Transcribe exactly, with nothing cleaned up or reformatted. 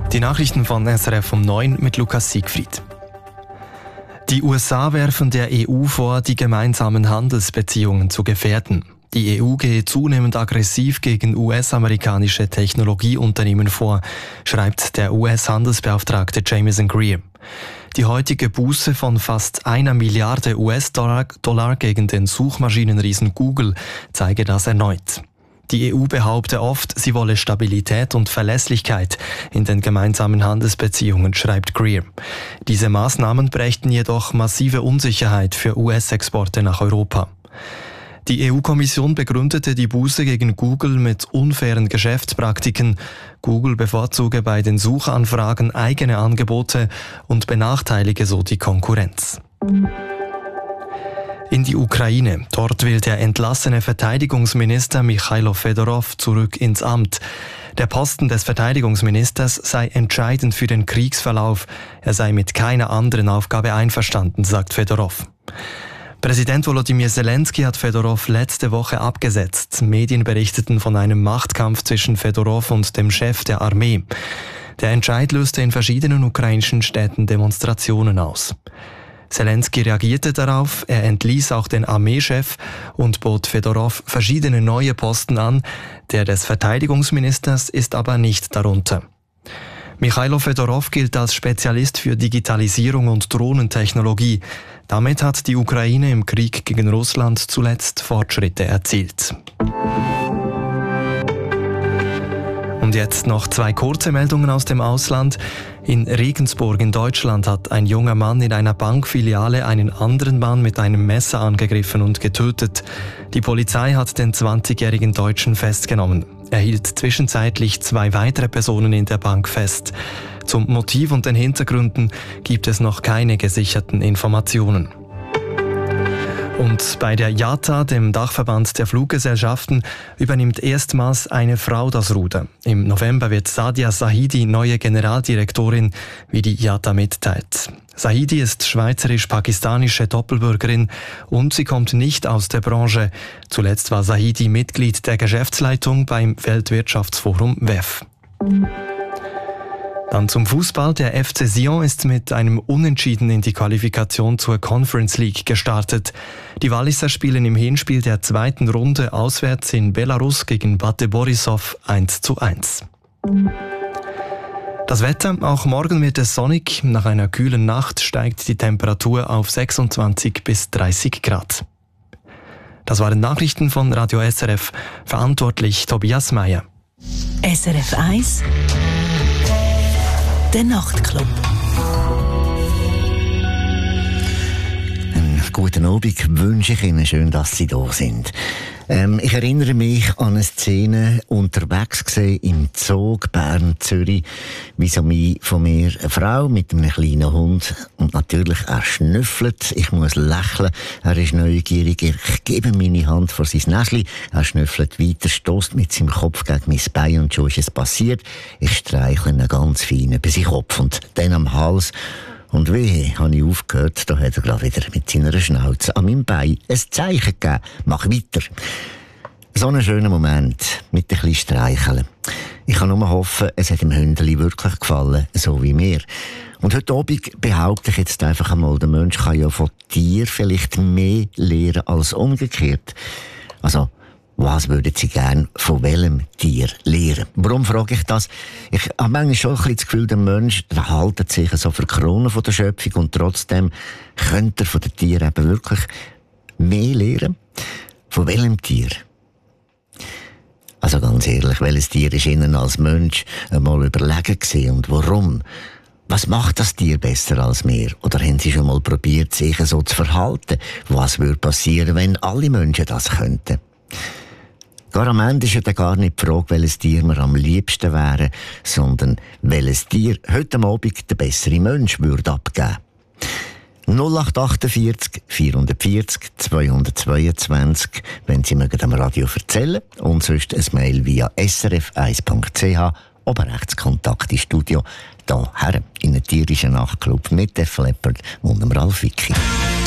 Die Nachrichten von S R F um neun mit Lukas Siegfried. Die U S A werfen der E U vor, die gemeinsamen Handelsbeziehungen zu gefährden. Die E U gehe zunehmend aggressiv gegen U S-amerikanische Technologieunternehmen vor, schreibt der U S-Handelsbeauftragte Jamieson Greer. Die heutige Buße von fast einer Milliarde U S-Dollar Dollar gegen den Suchmaschinenriesen Google zeige das erneut. Die E U behaupte oft, sie wolle Stabilität und Verlässlichkeit in den gemeinsamen Handelsbeziehungen, schreibt Greer. Diese Maßnahmen brächten jedoch massive Unsicherheit für U S-Exporte nach Europa. Die E U-Kommission begründete die Buße gegen Google mit unfairen Geschäftspraktiken. Google bevorzuge bei den Suchanfragen eigene Angebote und benachteilige so die Konkurrenz. In die Ukraine. Dort will der entlassene Verteidigungsminister Michailo Fedorov zurück ins Amt. Der Posten des Verteidigungsministers sei entscheidend für den Kriegsverlauf. Er sei mit keiner anderen Aufgabe einverstanden, sagt Fedorov. Präsident Volodymyr Zelensky hat Fedorov letzte Woche abgesetzt. Medien berichteten von einem Machtkampf zwischen Fedorov und dem Chef der Armee. Der Entscheid löste in verschiedenen ukrainischen Städten Demonstrationen aus. Zelensky reagierte darauf, er entließ auch den Armeechef und bot Fedorov verschiedene neue Posten an. Der des Verteidigungsministers ist aber nicht darunter. Michailo Fedorov gilt als Spezialist für Digitalisierung und Drohnentechnologie. Damit hat die Ukraine im Krieg gegen Russland zuletzt Fortschritte erzielt. Und jetzt noch zwei kurze Meldungen aus dem Ausland. In Regensburg in Deutschland hat ein junger Mann in einer Bankfiliale einen anderen Mann mit einem Messer angegriffen und getötet. Die Polizei hat den zwanzigjährigen Deutschen festgenommen. Er hielt zwischenzeitlich zwei weitere Personen in der Bank fest. Zum Motiv und den Hintergründen gibt es noch keine gesicherten Informationen. Und bei der I A T A, dem Dachverband der Fluggesellschaften, übernimmt erstmals eine Frau das Ruder. Im November wird Sadia Sahidi neue Generaldirektorin, wie die I A T A mitteilt. Sahidi ist schweizerisch-pakistanische Doppelbürgerin und sie kommt nicht aus der Branche. Zuletzt war Sahidi Mitglied der Geschäftsleitung beim Weltwirtschaftsforum W E F. Dann zum Fußball. Der F C Sion ist mit einem Unentschieden in die Qualifikation zur Conference League gestartet. Die Walliser spielen im Hinspiel der zweiten Runde auswärts in Belarus gegen Bate Borisov eins zu eins. Das Wetter, auch morgen wird es sonnig. Nach einer kühlen Nacht steigt die Temperatur auf sechsundzwanzig bis dreißig Grad. Das waren Nachrichten von Radio S R F. Verantwortlich Tobias Meyer. S R F eins Der Nachtclub. Einen guten Abend wünsche ich Ihnen. Schön, dass Sie da sind. Ähm, ich erinnere mich an eine Szene unterwegs gesehen im Zug Bern-Zürich, wie so von mir eine Frau mit einem kleinen Hund und natürlich er schnüffelt. Ich muss lächeln. Er ist neugierig. Ich gebe meine Hand vor sein Näschen. Er schnüffelt weiter, stößt mit seinem Kopf gegen mein Bein und schon ist es passiert. Ich streichle ihn ganz fein über seinen Kopf und dann am Hals. Und wehe, habe ich aufgehört, da hat er gerade wieder mit seiner Schnauze an meinem Bein ein Zeichen gegeben. Mach weiter. So ein schöner Moment mit ein bisschen Streicheln. Ich kann nur hoffen, es hat dem Hündeli wirklich gefallen, so wie mir. Und heute Abend behaupte ich jetzt einfach einmal, der Mensch kann ja von Tieren vielleicht mehr lernen als umgekehrt. Also, was würden Sie gern von welchem Tier lernen? Warum frage ich das? Ich habe manchmal schon ein bisschen das Gefühl, der Mensch der haltet sich so für die Krone von der Schöpfung und trotzdem könnte er von den Tieren eben wirklich mehr lernen. Von welchem Tier? Also ganz ehrlich, welches Tier ist Ihnen als Mensch einmal überlegen gewesen und warum? Was macht das Tier besser als wir? Oder haben Sie schon mal probiert, sich so zu verhalten? Was würde passieren, wenn alle Menschen das könnten? Gar am Ende ist ja gar nicht die Frage, welches Tier wir am liebsten wären, sondern welches Tier heute Abend der bessere Mensch würde abgeben. null acht achtundvierzig vierhundertvierzig zweihundertzweiundzwanzig, wenn Sie mögen am Radio erzählen, und sonst ein Mail via s r f eins punkt c h, oben rechts Kontakt ins Studio, da her in den tierischen Nachtclub mit der Leppard und dem Ralf Wicki.